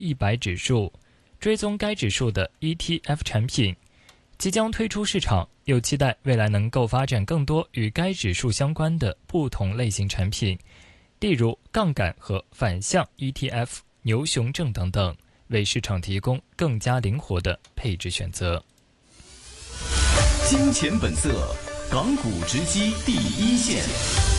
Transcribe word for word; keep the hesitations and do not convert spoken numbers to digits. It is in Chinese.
一百指数，追踪该指数的 E T F 产品即将推出市场，又期待未来能够发展更多与该指数相关的不同类型产品，例如杠杆和反向 E T F、牛熊证等等，为市场提供更加灵活的配置选择。 金钱本色，港股直击第一线。